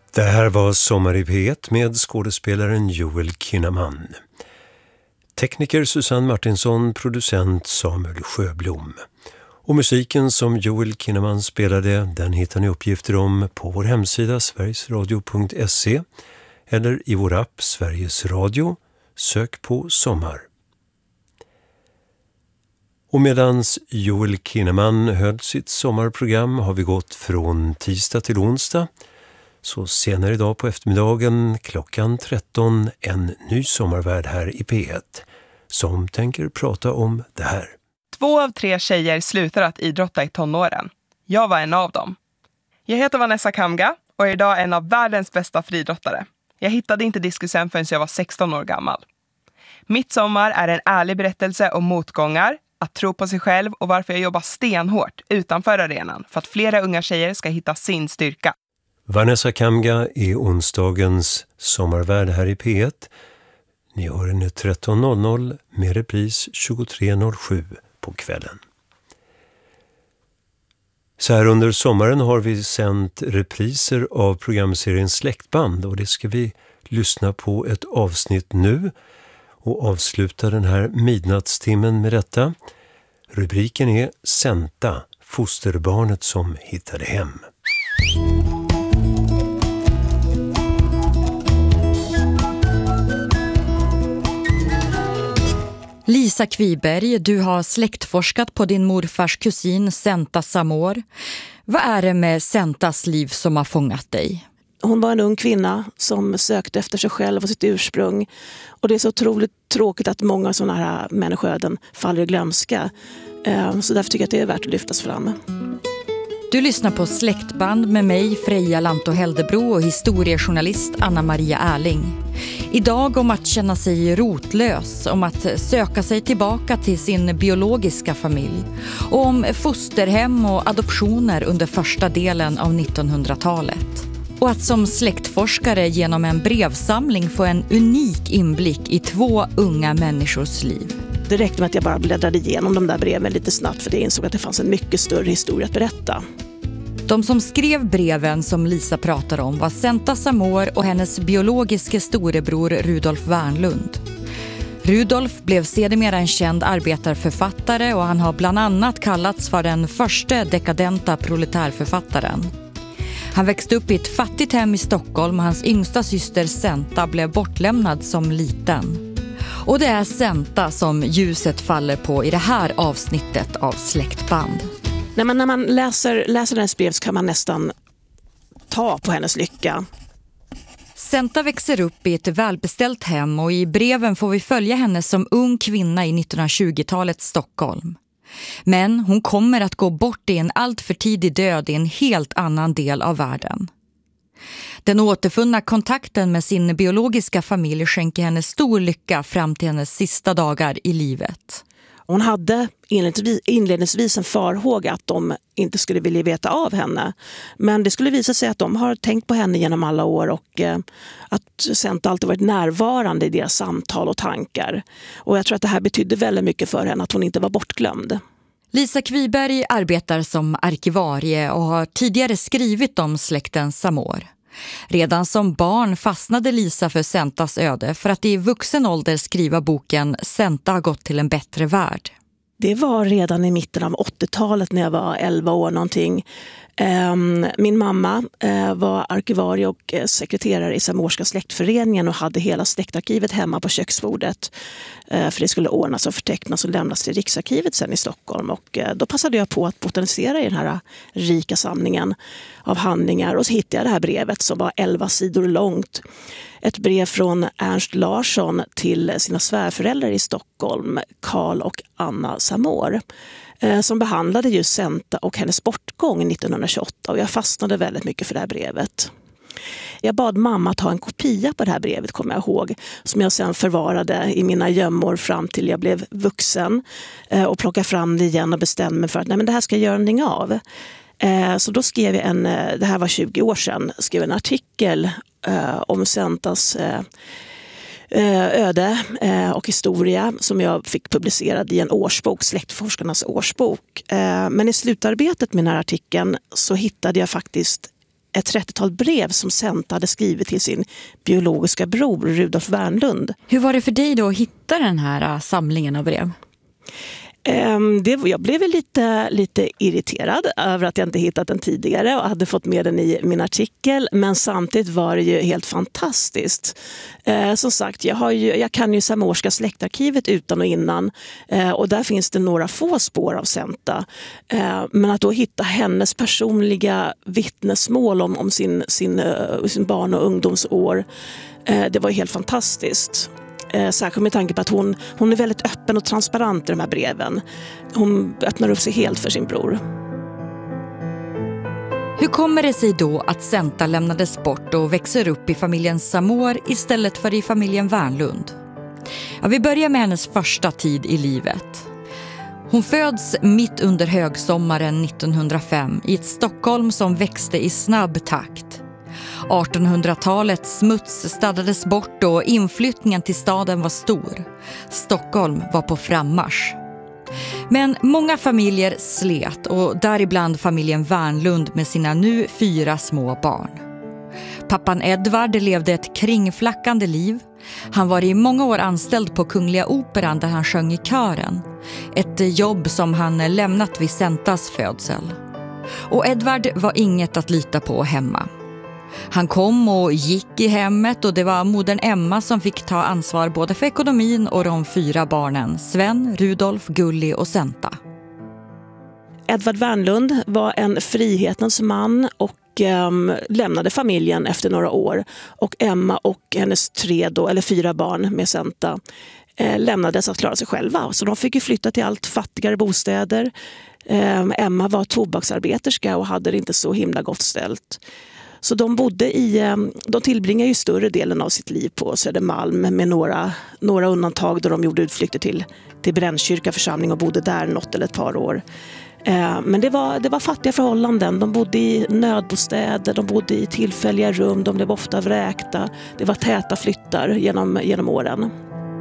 Det här var Sommar i P1 med skådespelaren Joel Kinnaman. Tekniker Susanne Martinsson, producent Samuel Sjöblom. Och musiken som Joel Kinnaman spelade, den hittar ni uppgifter om på vår hemsida sverigesradio.se eller i vår app Sveriges Radio. Sök på Sommar. Och medans Joel Kinnaman höll sitt sommarprogram har vi gått från tisdag till onsdag. Så senare idag på eftermiddagen klockan 13 en ny sommarvärd här i P1 som tänker prata om det här. 2 av 3 tjejer slutar att idrotta i tonåren. Jag var en av dem. Jag heter Vanessa Kamga och är idag en av världens bästa friidrottare. Jag hittade inte diskusen förrän jag var 16 år gammal. Mitt sommar är en ärlig berättelse om motgångar, att tro på sig själv och varför jag jobbar stenhårt utanför arenan för att flera unga tjejer ska hitta sin styrka. Vanessa Kamga är onsdagens sommarvärd här i P1. Ni hör henne 13.00 med repris 23.07 på kvällen. Så här under sommaren har vi sänt repriser av programserien Släktband och det ska vi lyssna på ett avsnitt nu och avsluta den här midnattstimmen med detta. Rubriken är Senta, fosterbarnet som hittade hem. Lisa Kviberg, du har släktforskat på din morfars kusin Senta Samor. Vad är det med Sentas liv som har fångat dig? Hon var en ung kvinna som sökte efter sig själv och sitt ursprung. Och det är så otroligt tråkigt att många sådana här människoöden faller i glömska. Så därför tycker jag att det är värt att lyftas fram. Du lyssnar på Släktband med mig, Freja Lanto Heldebro och historiejournalist Anna-Maria Erling. Idag om att känna sig rotlös, om att söka sig tillbaka till sin biologiska familj och om fosterhem och adoptioner under första delen av 1900-talet. Och att som släktforskare genom en brevsamling få en unik inblick i 2 unga människors liv. Det räckte med att jag bara bläddrade igenom de där breven lite snabbt för det insåg att det fanns en mycket större historia att berätta. De som skrev breven som Lisa pratar om var Senta Samor och hennes biologiska storebror Rudolf Wernlund. Rudolf blev sedermera en känd arbetarförfattare och han har bland annat kallats för den första dekadenta proletärförfattaren. Han växte upp i ett fattigt hem i Stockholm och hans yngsta syster Senta blev bortlämnad som liten. Och det är Senta som ljuset faller på i det här avsnittet av Släktband. När man läser hennes brev så kan man nästan ta på hennes lycka. Senta växer upp i ett välbeställt hem och i breven får vi följa henne som ung kvinna i 1920-talets Stockholm. Men hon kommer att gå bort i en allt för tidig död i en helt annan del av världen. Den återfunna kontakten med sin biologiska familj skänker henne stor lycka fram till hennes sista dagar i livet. Hon hade inledningsvis en farhåga att de inte skulle vilja veta av henne. Men det skulle visa sig att de har tänkt på henne genom alla år och att Senta alltid varit närvarande i deras samtal och tankar. Och jag tror att det här betydde väldigt mycket för henne att hon inte var bortglömd. Lisa Kviberg arbetar som arkivarie och har tidigare skrivit om släkten Samor. Redan som barn fastnade Lisa för Sentas öde för att i vuxen ålder skriva boken Senta har gått till en bättre värld. Det var redan i mitten av 80-talet när jag var 11 år någonting. Min mamma var arkivarie och sekreterare i Samorska släktföreningen och hade hela släktarkivet hemma på köksbordet. För det skulle ordnas och förtecknas och lämnas till Riksarkivet sen i Stockholm. Och då passade jag på att botanisera i den här rika samlingen av handlingar. Och så hittade jag det här brevet som var 11 sidor långt. Ett brev från Ernst Larsson till sina svärföräldrar i Stockholm, Karl och Anna Samor, som behandlade just Senta och hennes bortgång 1928. Och jag fastnade väldigt mycket för det här brevet. Jag bad mamma ta en kopia på det här brevet, kommer jag ihåg, som jag sen förvarade i mina gömmor fram till jag blev vuxen och plockade fram det igen och bestämde mig för att nej, men det här ska jag göra någonting av. Så då skrev jag det här var 20 år sedan, skrev en artikel om Sentas öde och historia som jag fick publicerad i en årsbok, Släktforskarnas årsbok. Men i slutarbetet med den här artikeln så hittade jag faktiskt ett 30-tal brev som Senta hade skrivit till sin biologiska bror Rudolf Wernlund. Hur var det för dig då att hitta den här samlingen av brev? Jag blev lite irriterad över att jag inte hittat den tidigare och hade fått med den i min artikel. Men samtidigt var det ju helt fantastiskt. Som sagt, jag kan ju samorska släktarkivet utan och innan. Och där finns det några få spår av Senta. Men att då hitta hennes personliga vittnesmål om sin barn- och ungdomsår, det var helt fantastiskt. Särskilt med tanke på att hon är väldigt öppen och transparent i de här breven. Hon öppnar upp sig helt för sin bror. Hur kommer det sig då att Senta lämnades bort och växer upp i familjen Samor istället för i familjen Wernlund? Ja, vi börjar med hennes första tid i livet. Hon föds mitt under högsommaren 1905 i ett Stockholm som växte i snabb takt. 1800-talets smuts städades bort och inflyttningen till staden var stor. Stockholm var på frammarsch. Men många familjer slet, och däribland familjen Wernlund med sina nu 4 små barn. Pappan Edvard levde ett kringflackande liv. Han var i många år anställd på Kungliga Operan där han sjöng i kören. Ett jobb som han lämnat vid Sentas födsel. Och Edvard var inget att lita på hemma. Han kom och gick i hemmet, och det var modern Emma som fick ta ansvar både för ekonomin och de 4 barnen, Sven, Rudolf, Gulli och Senta. Edvard Wernlund var en frihetens man och lämnade familjen efter några år. Och Emma och hennes 4 barn med Senta lämnades att klara sig själva. Så de fick ju flytta till allt fattigare bostäder. Emma var tobaksarbeterska och hade det inte så himla gott ställt. Så de tillbringade ju större delen av sitt liv på Södermalm med några undantag då de gjorde utflykter till Brännkyrka församling och bodde där något eller ett par år. Men det var fattiga förhållanden. De bodde i nödbostäder, de bodde i tillfälliga rum, de blev ofta vräkta. Det var täta flyttar genom åren.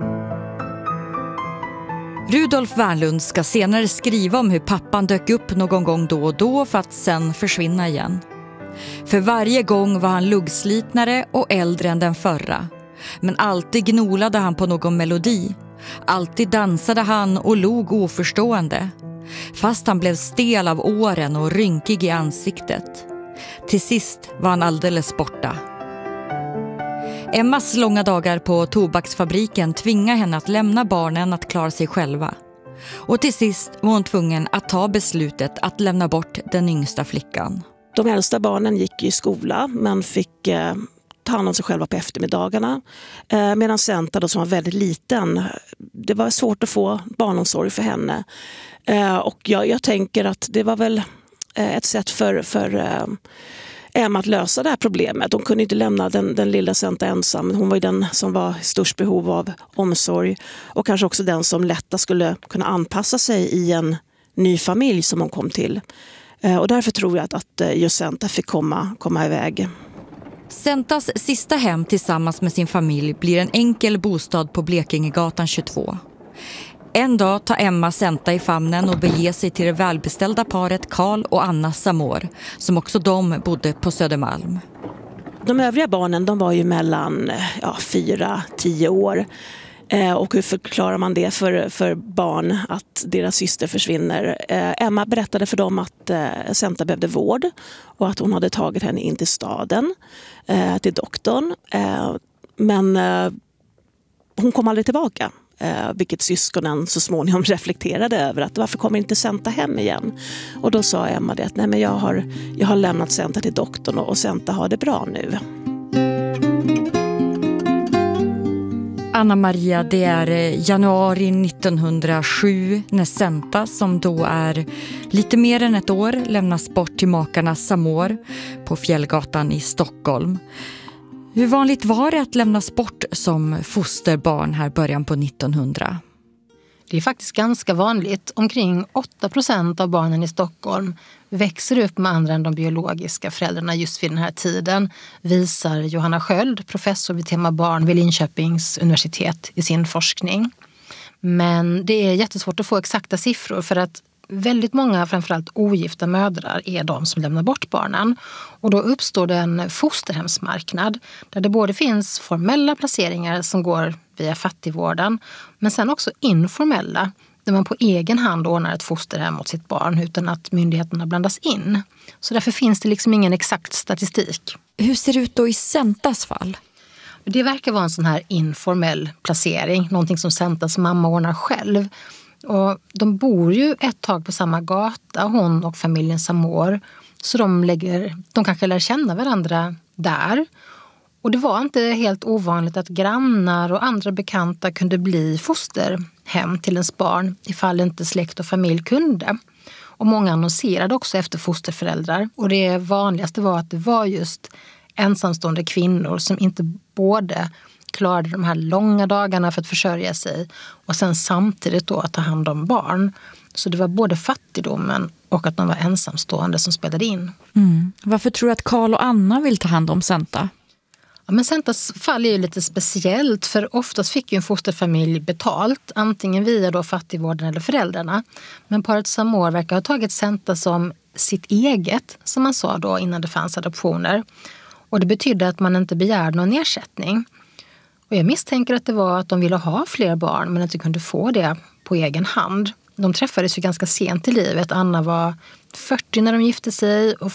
Rudolf Wernlund ska senare skriva om hur pappan dök upp någon gång då och då för att sen försvinna igen. För varje gång var han luggslitnare och äldre än den förra. Men alltid gnolade han på någon melodi. Alltid dansade han och log oförstående. Fast han blev stel av åren och rynkig i ansiktet. Till sist var han alldeles borta. Emmas långa dagar på tobaksfabriken tvingade henne att lämna barnen att klara sig själva. Och till sist var hon tvungen att ta beslutet att lämna bort den yngsta flickan. De äldsta barnen gick i skola men fick ta hand om sig själva på eftermiddagarna. Medan Senta då, som var väldigt liten, det var svårt att få barnomsorg för henne. Och jag tänker att det var väl ett sätt för Emma att lösa det här problemet. Hon kunde inte lämna den lilla Senta ensam. Hon var ju den som var i störst behov av omsorg. Och kanske också den som lättast skulle kunna anpassa sig i en ny familj som hon kom till. Och därför tror jag att just Senta fick komma iväg. Sentas sista hem tillsammans med sin familj blir en enkel bostad på Blekingegatan 22. En dag tar Emma Senta i famnen och beger sig till det välbeställda paret Karl och Anna Samor, som också de bodde på Södermalm. De övriga barnen, de var ju mellan 4-10 år. Och hur förklarar man det för barn att deras syster försvinner? Emma berättade för dem att Senta behövde vård och att hon hade tagit henne in till staden, till doktorn. Men hon kom aldrig tillbaka. Vilket syskonen så småningom reflekterade över, att varför kommer inte Senta hem igen? Och då sa Emma det att nej, men jag har lämnat Senta till doktorn och Senta har det bra nu. Anna-Maria, det är januari 1907 när Senta, som då är lite mer än ett år, lämnas bort till makarna Samor på Fjällgatan i Stockholm. Hur vanligt var det att lämnas bort som fosterbarn här början på 1900? Det är faktiskt ganska vanligt. Omkring 8% av barnen i Stockholm växer upp med andra än de biologiska föräldrarna just vid den här tiden, visar Johanna Sköld, professor vid tema barn vid Linköpings universitet, i sin forskning. Men det är jättesvårt att få exakta siffror, för att väldigt många, framförallt ogifta mödrar, är de som lämnar bort barnen. Och då uppstår det en fosterhemsmarknad där det både finns formella placeringar som går via fattigvården, men sen också informella där man på egen hand ordnar ett fosterhem åt sitt barn utan att myndigheterna blandas in. Så därför finns det liksom ingen exakt statistik. Hur ser det ut då i Sentas fall? Det verkar vara en sån här informell placering, någonting som Sentas mamma ordnar själv. Och de bor ju ett tag på samma gata, hon och familjen Samor. Så de kanske lär känna varandra där. Och det var inte helt ovanligt att grannar och andra bekanta kunde bli fosterhem till ens barn ifall inte släkt och familj kunde. Och många annonserade också efter fosterföräldrar. Och det vanligaste var att det var just ensamstående kvinnor som inte både klarade de här långa dagarna för att försörja sig och sen samtidigt då att ta hand om barn. Så det var både fattigdomen och att de var ensamstående som spelade in. Varför tror du att Karl och Anna vill ta hand om Senta? Ja, men Sentas fall är ju lite speciellt, för oftast fick ju en fosterfamilj betalt, antingen via då fattigvården eller föräldrarna. Men paret Samor verkar ha tagit Senta som sitt eget, som man sa då innan det fanns adoptioner. Och det betydde att man inte begärde någon ersättning. Och jag misstänker att det var att de ville ha fler barn men inte kunde få det på egen hand. De träffades ju ganska sent i livet. Anna var 40 när de gifte sig och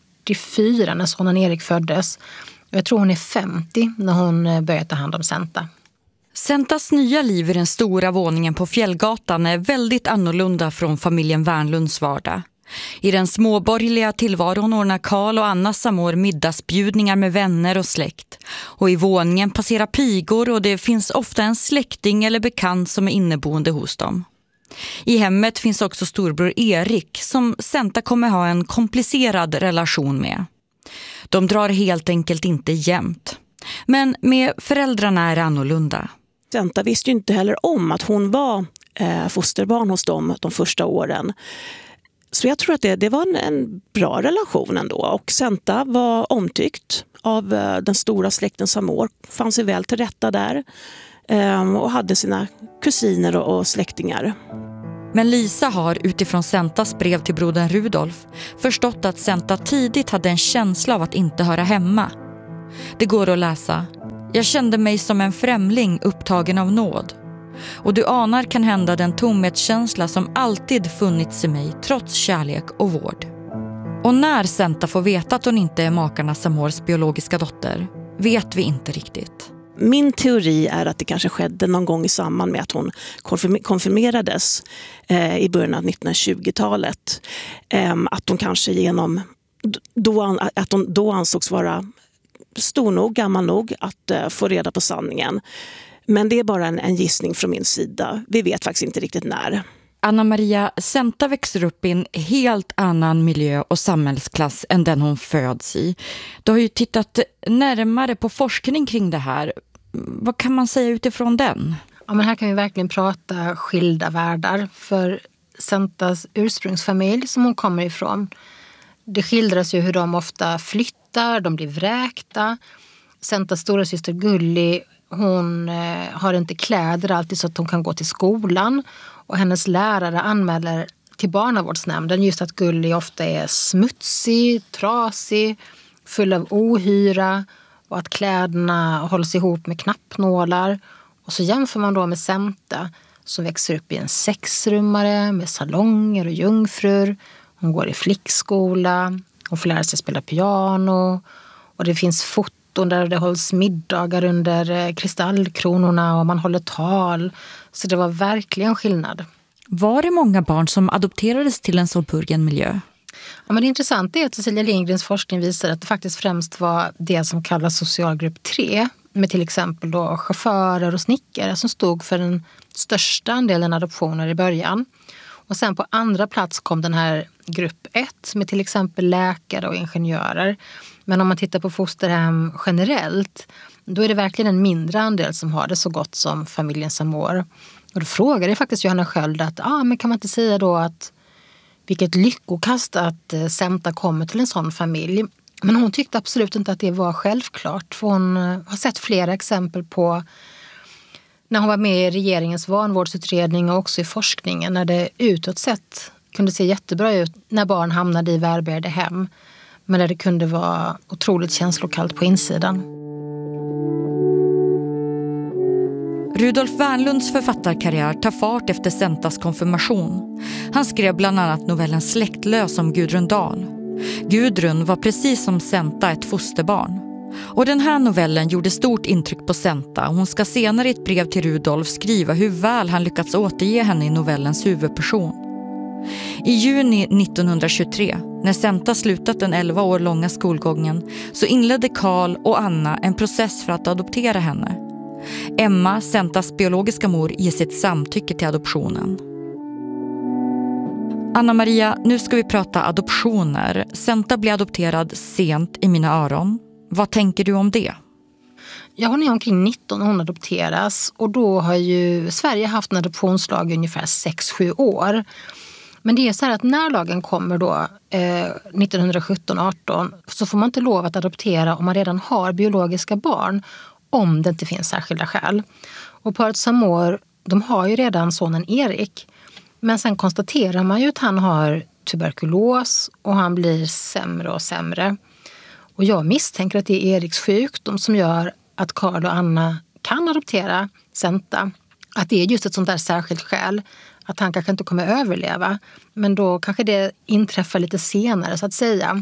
44 när sonen Erik föddes. Jag tror hon är 50 när hon började ta hand om Senta. Sentas nya liv i den stora våningen på Fjällgatan är väldigt annorlunda från familjen Värnlunds vardag. I den småborgerliga tillvaron ordnar Karl och Anna Samor middagsbjudningar med vänner och släkt. Och i våningen passerar pigor och det finns ofta en släkting eller bekant som är inneboende hos dem. I hemmet finns också storbror Erik som Senta kommer ha en komplicerad relation med. De drar helt enkelt inte jämnt. Men med föräldrarna är det annorlunda. Senta visste ju inte heller om att hon var fosterbarn hos dem de första åren. Så jag tror att det var en bra relation ändå. Och Senta var omtyckt av den stora släkten Samor. Fann sig väl till rätta där. Och hade sina kusiner och släktingar. Men Lisa har utifrån Sentas brev till brodern Rudolf förstått att Senta tidigt hade en känsla av att inte höra hemma. Det går att läsa. Jag kände mig som en främling upptagen av nåd. Och du anar kan hända den tomhetskänsla som alltid funnits i mig trots kärlek och vård. Och när Senta får veta att hon inte är makarna Samors biologiska dotter vet vi inte riktigt. Min teori är att det kanske skedde någon gång i samband med att hon konfirmerades i början av 1920-talet. Att hon kanske att hon då ansågs vara stor nog, gammal nog att få reda på sanningen. Men det är bara en gissning från min sida. Vi vet faktiskt inte riktigt när. Anna-Maria, Senta växer upp i en helt annan miljö och samhällsklass än den hon föds i. Du har ju tittat närmare på forskning kring det här. Vad kan man säga utifrån den? Ja, men här kan vi verkligen prata skilda världar. För Sentas ursprungsfamilj som hon kommer ifrån, det skildras ju hur de ofta flyttar, de blir vräkta. Sentas stora syster Gulli, hon har inte kläder alltid så att hon kan gå till skolan. Och hennes lärare anmäler till barnavårdsnämnden just att Gulli ofta är smutsig, trasig, full av ohyra och att kläderna hålls ihop med knappnålar. Och så jämför man då med Senta som växer upp i en 6-rummare med salonger och jungfrur. Hon går i flickskola, hon får lära sig spela piano och det finns foton där det hålls middagar under kristallkronorna och man håller tal. Så det var verkligen skillnad. Var det många barn som adopterades till en solpurgen miljö? Ja, men det intressanta är att Cecilia Lindgrens forskning visar att det faktiskt främst var det som kallas socialgrupp 3 med till exempel då chaufförer och snickare som stod för den största andelen adoptioner i början. Och sen på andra plats kom den här grupp 1 med till exempel läkare och ingenjörer. Men om man tittar på fosterhem generellt, då är det verkligen en mindre andel som har det så gott som familjen Samor. Och då frågade faktiskt Johanna Sköld att men kan man inte säga då att vilket lyckokast att Senta kommer till en sån familj. Men hon tyckte absolut inte att det var självklart. För hon har sett flera exempel på när hon var med i regeringens vanvårdsutredning och också i forskningen när det utåt sett kunde se jättebra ut när barn hamnade i välbärgade hem. Men där det kunde vara otroligt känslokallt på insidan. Rudolf Wernlunds författarkarriär tar fart efter Sentas konfirmation. Han skrev bland annat novellen Släktlös om Gudrun Dahl. Gudrun var precis som Senta ett fosterbarn. Och den här novellen gjorde stort intryck på Senta. Hon ska senare i ett brev till Rudolf skriva hur väl han lyckats återge henne i novellens huvudperson. I juni 1923, när Senta slutat den 11 år långa skolgången, så inledde Karl och Anna en process för att adoptera henne. Emma, Sentas biologiska mor, ger sitt samtycke till adoptionen. Anna-Maria, nu ska vi prata adoptioner. Senta blev adopterad sent i mina öron. Vad tänker du om det? Ja, hon är omkring 19 när hon adopteras. Och då har ju Sverige haft en adoptionslag i ungefär 6-7 år. Men det är så här att när lagen kommer då 1917-18 så får man inte lov att adoptera om man redan har biologiska barn. Om det inte finns särskilda skäl. Och paret Samor, de har ju redan sonen Erik. Men sen konstaterar man ju att han har tuberkulos och han blir sämre och sämre. Och jag misstänker att det är Eriks sjukdom som gör att Karl och Anna kan adoptera Senta. Att det är just ett sånt där särskilt skäl. Att han kanske inte kommer överleva. Men då kanske det inträffar lite senare så att säga.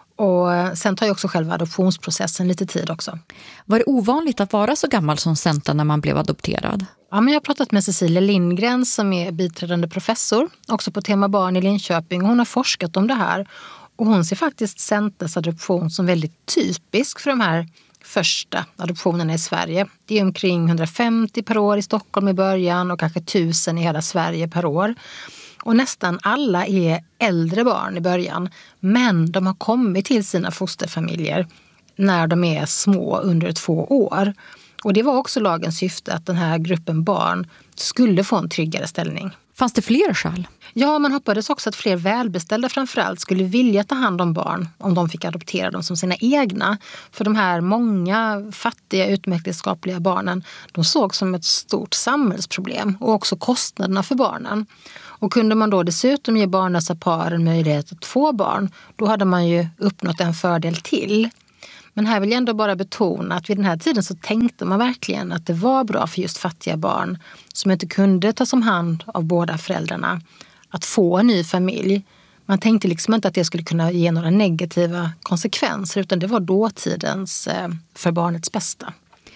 Och sen tar ju också själva adoptionsprocessen lite tid också. Var det ovanligt att vara så gammal som Senta när man blev adopterad? Ja, men jag har pratat med Cecilia Lindgren som är biträdande professor. Också på tema barn i Linköping. Hon har forskat om det här. Och hon ser faktiskt Sentas adoption som väldigt typisk för de här första adoptionerna i Sverige. Det är omkring 150 per år i Stockholm i början och kanske 1000 i hela Sverige per år. Och nästan alla är äldre barn i början. Men de har kommit till sina fosterfamiljer när de är små under 2 år. Och det var också lagens syfte att den här gruppen barn skulle få en tryggare ställning. Fanns det fler skäl? Ja, man hoppades också att fler välbeställda framförallt skulle vilja ta hand om barn om de fick adoptera dem som sina egna. För de här många fattiga utmäktenskapliga barnen, de såg som ett stort samhällsproblem och också kostnaderna för barnen. Och kunde man då dessutom ge barnlösa par en möjlighet att få barn, då hade man ju uppnått en fördel till. Men här vill jag ändå bara betona att vid den här tiden så tänkte man verkligen att det var bra för just fattiga barn som inte kunde tas om hand av båda föräldrarna att få en ny familj. Man tänkte liksom inte att det skulle kunna ge några negativa konsekvenser utan det var dåtidens för barnets bästa.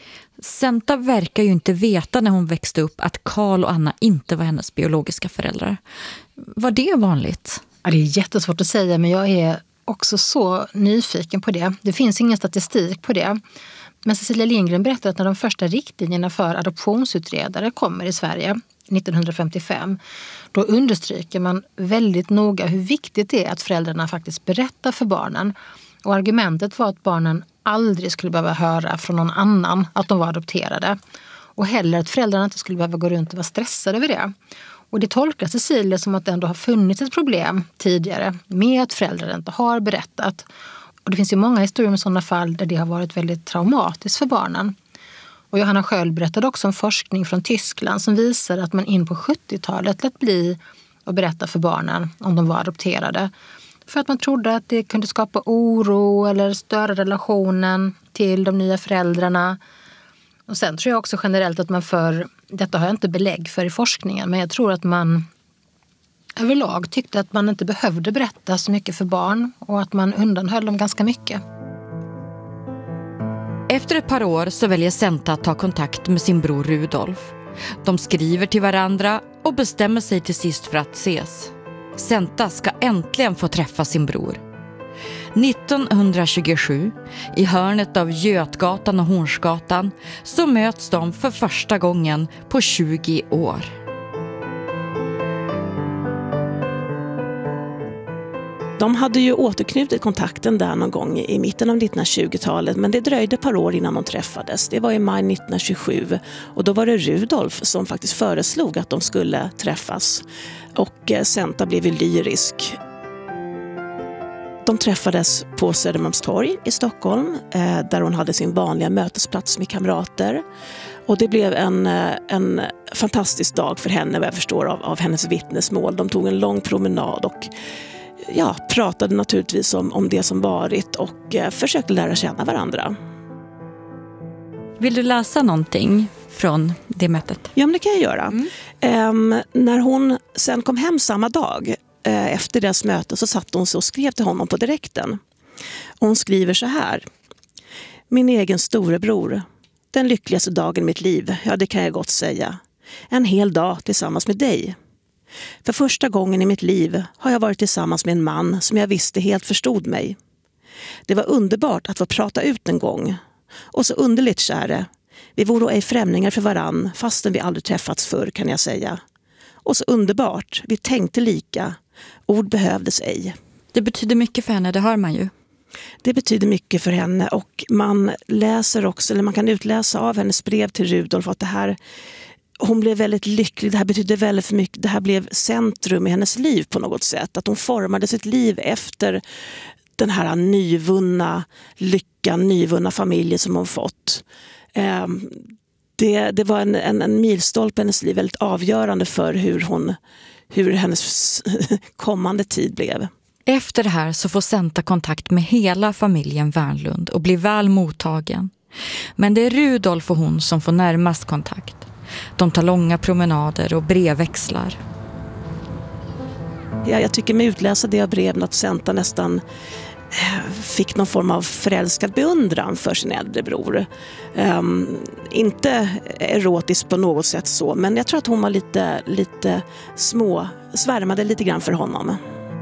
Senta verkar ju inte veta när hon växte upp att Karl och Anna inte var hennes biologiska föräldrar. Var det vanligt? Ja, det är jättesvårt att säga men jag är också så nyfiken på det. Det finns ingen statistik på det. Men Cecilia Lindgren berättar att när de första riktlinjerna för adoptionsutredare kommer i Sverige 1955, då understryker man väldigt noga hur viktigt det är att föräldrarna faktiskt berättar för barnen. Och argumentet var att barnen aldrig skulle behöva höra från någon annan att de var adopterade. Och heller att föräldrarna inte skulle behöva gå runt och vara stressade över det. Och det tolkar Cecilia som att det ändå har funnits ett problem tidigare med att föräldrar inte har berättat. Och det finns ju många historier med sådana fall där det har varit väldigt traumatiskt för barnen. Och Johanna Sköld berättade också om forskning från Tyskland som visar att man in på 70-talet lät bli att berätta för barnen om de var adopterade. För att man trodde att det kunde skapa oro eller störa relationen till de nya föräldrarna. Och sen tror jag också generellt att man detta har jag inte belägg för i forskningen, men jag tror att man överlag tyckte att man inte behövde berätta så mycket för barn och att man undanhöll dem ganska mycket. Efter ett par år så väljer Senta att ta kontakt med sin bror Rudolf. De skriver till varandra och bestämmer sig till sist för att ses. Senta ska äntligen få träffa sin bror. 1927, i hörnet av Götgatan och Hornsgatan, så möts de för första gången på 20 år. De hade ju återknutit kontakten där någon gång i mitten av 1920-talet, men det dröjde ett par år innan de träffades. Det var i maj 1927 och då var det Rudolf som faktiskt föreslog att de skulle träffas. Och Senta blev lyrisk. De träffades på Södermalmstorg i Stockholm där hon hade sin vanliga mötesplats med kamrater. Och det blev en fantastisk dag för henne, vad jag förstår av hennes vittnesmål. De tog en lång promenad och pratade naturligtvis om det som varit och försökte lära känna varandra. Vill du läsa någonting från det mötet? Ja, men det kan jag göra. När hon sen kom hem samma dag efter deras möte så satt hon och skrev till honom på direkten. Och hon skriver så här: min egen storebror, den lyckligaste dagen i mitt liv, ja det kan jag gott säga. En hel dag tillsammans med dig. För första gången i mitt liv har jag varit tillsammans med en man som jag visste helt förstod mig. Det var underbart att få prata ut en gång. Och så underligt, käre. Vi vore ej främlingar för varann fastän vi aldrig träffats förr, kan jag säga. Och så underbart, vi tänkte lika. Ord behövdes ej. Det betyder mycket för henne, det hör man ju. Det betyder mycket för henne och man läser också, eller man kan utläsa av hennes brev till Rudolf att det här, hon blev väldigt lycklig, det här betydde väldigt för mycket, det här blev centrum i hennes liv på något sätt. Att hon formade sitt liv efter den här nyvunna lyckan, nyvunna familjen som hon fått. Det var en milstolpe i hennes liv, väldigt avgörande för hur hennes kommande tid blev. Efter det här så får Senta kontakt med hela familjen Wernlund och blir väl mottagen. Men det är Rudolf och hon som får närmast kontakt. De tar långa promenader och brevväxlar. Ja, jag tycker mig utläsa det av breven att Senta nästan fick någon form av förälskad beundran för sin äldre bror. Inte erotiskt på något sätt så, men jag tror att hon var lite svärmade lite grann för honom.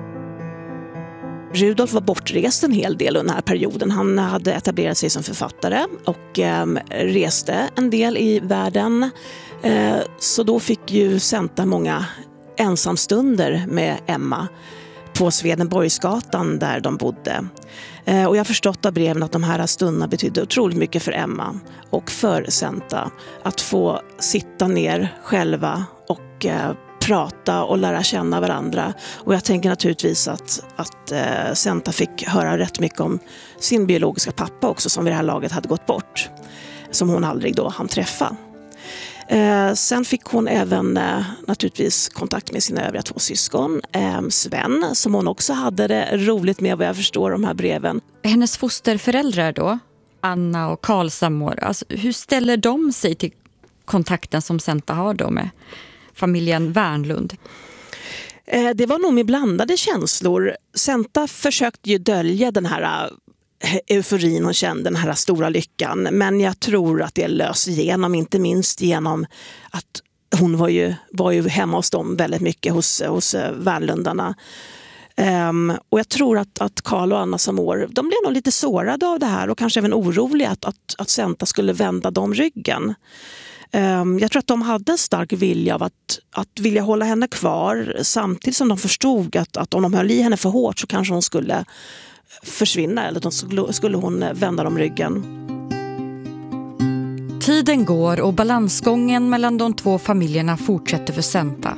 Rudolf var bortrest en hel del under den här perioden. Han hade etablerat sig som författare och reste en del i världen. Så då fick ju Senta många ensamstunder med Emma på Swedenborgsgatan där de bodde. Och jag har förstått av breven att de här stunderna betydde otroligt mycket för Emma och för Senta. Att få sitta ner själva och prata och lära känna varandra. Och jag tänker naturligtvis att Senta fick höra rätt mycket om sin biologiska pappa också, som vid det här laget hade gått bort. Som hon aldrig då hann träffa. Sen fick hon även naturligtvis kontakt med sina övriga 2 syskon. Sven, som hon också hade det roligt med vad jag förstår de här breven. Hennes fosterföräldrar då, Anna och Karl Samår, alltså, hur ställer de sig till kontakten som Senta har då med familjen Wernlund? Det var nog med blandade känslor. Senta försökte ju dölja den här euforin hon kände, den här stora lyckan. Men jag tror att det lös igenom, inte minst genom att hon var ju hemma hos dem väldigt mycket hos Wernlundarna. Och jag tror att Karl och Anna Samår, de blev nog lite sårade av det här och kanske även oroliga att Senta skulle vända dem ryggen. Jag tror att de hade en stark vilja av att vilja hålla henne kvar, samtidigt som de förstod att om de höll i henne för hårt så kanske hon skulle försvinna eller då skulle hon vända dem ryggen. Tiden går och balansgången mellan de 2 familjerna fortsätter för Senta.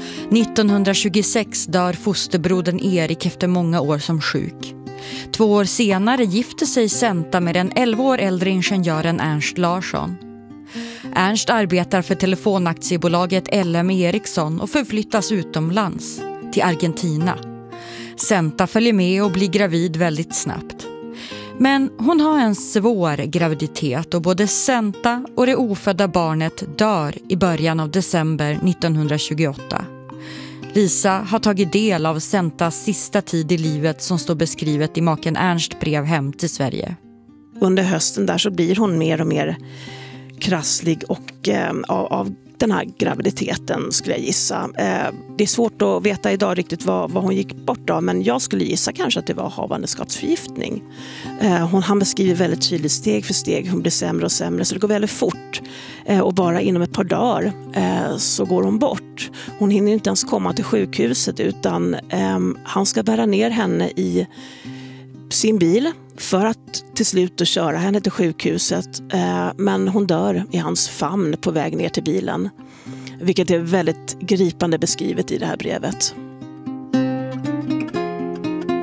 1926 dör fosterbrodern Erik efter många år som sjuk. 2 år senare gifter sig Senta med den 11 år äldre ingenjören Ernst Larsson. Ernst arbetar för telefonaktiebolaget LM Ericsson och förflyttas utomlands, till Argentina. Senta följer med och blir gravid väldigt snabbt. Men hon har en svår graviditet och både Senta och det ofödda barnet dör i början av december 1928. Lisa har tagit del av Sentas sista tid i livet som står beskrivet i maken Ernst brev hem till Sverige. Under hösten där så blir hon mer och mer krasslig och av den här graviditeten skulle jag gissa. Det är svårt att veta idag riktigt vad hon gick bort av, men jag skulle gissa kanske att det var havandeskapsförgiftning. Han beskriver väldigt tydligt steg för steg hur hon blir sämre och sämre, så det går väldigt fort. Och bara inom ett par dagar så går hon bort. Hon hinner inte ens komma till sjukhuset utan han ska bära ner henne i sin bil för att till slut köra henne till sjukhuset. Men hon dör i hans famn på väg ner till bilen. Vilket är väldigt gripande beskrivet i det här brevet.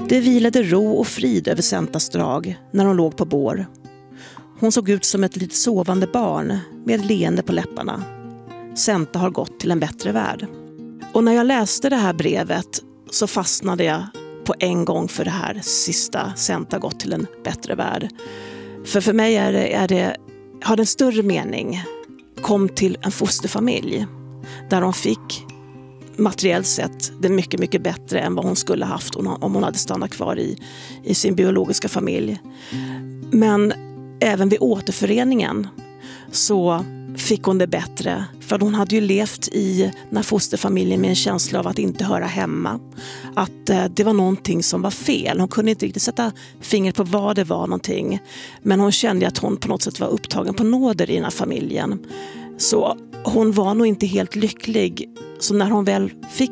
Det vilade ro och frid över Sentas drag när hon låg på bår. Hon såg ut som ett litet sovande barn med leende på läpparna. Senta har gått till en bättre värld. Och när jag läste det här brevet så fastnade jag på en gång för det här sista, Senta gått till en bättre värld. För mig har det en större mening. Kom till en fosterfamilj där hon fick materiellt sett det mycket, mycket bättre än vad hon skulle haft om hon hade stannat kvar i sin biologiska familj. Men även vid återföreningen så fick hon det bättre. För hon hade ju levt i den här fosterfamiljen med en känsla av att inte höra hemma. Att det var någonting som var fel. Hon kunde inte riktigt sätta fingret på vad det var någonting. Men hon kände att hon på något sätt var upptagen på nåder i den här familjen. Så hon var nog inte helt lycklig. Så när hon väl fick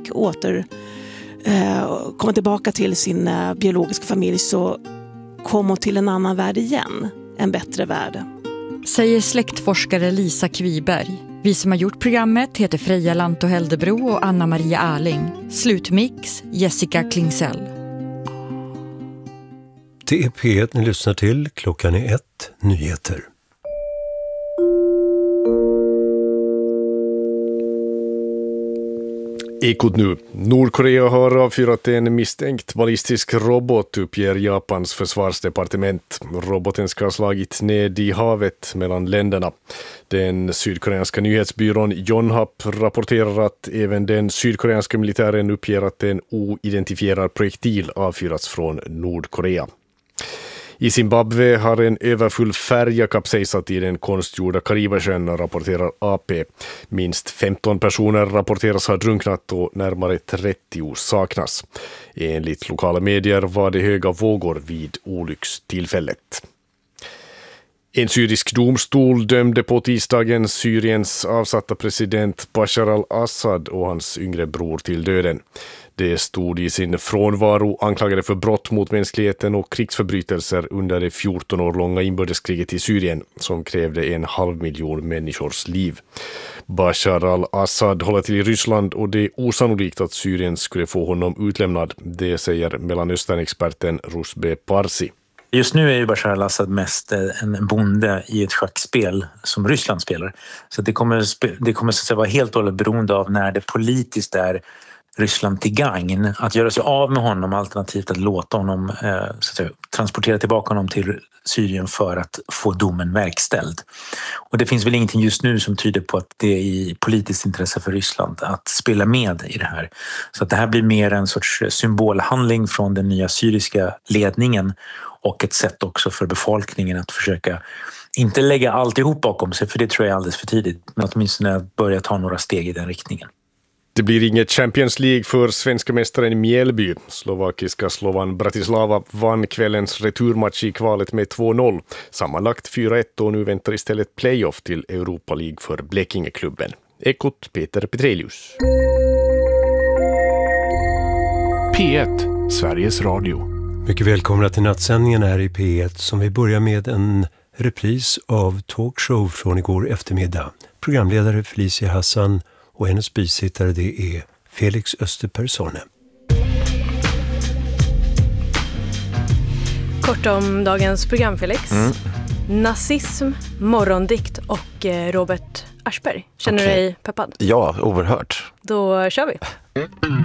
komma tillbaka till sin biologiska familj så kom hon till en annan värld igen. En bättre värld. Säger släktforskare Lisa Kviberg. Vi som har gjort programmet heter Freja Lanto Heldebro och Anna-Maria Arling. Slutmix Jessica Klingsell. Det är P1 ni lyssnar till. Klockan är 1. Nyheter. Ekot nu. Nordkorea har avfyrat en misstänkt ballistisk robot, uppger Japans försvarsdepartement. Roboten ska ha slagit ned i havet mellan länderna. Den sydkoreanska nyhetsbyrån Yonhap rapporterar att även den sydkoreanska militären uppger att en oidentifierad projektil avfyrats från Nordkorea. I Zimbabwe har en överfull färja kapsejsat i den konstgjorda Karibasjön, rapporterar AP. Minst 15 personer rapporteras ha drunknat och närmare 30 saknas. Enligt lokala medier var det höga vågor vid olyckstillfället. En syrisk domstol dömde på tisdagen Syriens avsatta president Bashar al-Assad och hans yngre bror till döden. Det stod i sin frånvaro anklagade för brott mot mänskligheten och krigsförbrytelser under det 14 år långa inbördeskriget i Syrien som krävde 500 000 människors liv. Bashar al-Assad håller till i Ryssland och det är osannolikt att Syrien skulle få honom utlämnad. Det säger Mellanöstern-experten Rusbe Parsi. Just nu är ju Bashar al-Assad mest en bonde i ett schackspel som Ryssland spelar. Så det kommer så att säga vara helt och hållet beroende av när det politiskt är Ryssland till gagn att göra sig av med honom, alternativt att låta honom så att säga, transportera tillbaka honom till Syrien för att få domen verkställd. Och det finns väl ingenting just nu som tyder på att det är i politiskt intresse för Ryssland att spela med i det här. Så att det här blir mer en sorts symbolhandling från den nya syriska ledningen och ett sätt också för befolkningen att försöka inte lägga alltihop bakom sig, för det tror jag är alldeles för tidigt, men åtminstone börja ta några steg i den riktningen. Det blir inget Champions League för svenska mästaren Mjällby. Slovakiska Slovan Bratislava vann kvällens returmatch i kvalet med 2-0. Sammanlagt 4-1 och nu väntar istället playoff till Europa League för Blekingeklubben. Ekot Peter Petrelius. P1, Sveriges Radio. Mycket välkomna till nattsändningen här i P1 som vi börjar med en repris av talkshow från igår eftermiddag. Programledare Felicia Hassan och hennes bisittare det är Felix Österpersone. Kort om dagens program, Felix. Nazism, morgondikt och Robert Aschberg. Känner du dig peppad? Ja, oerhört. Då kör vi.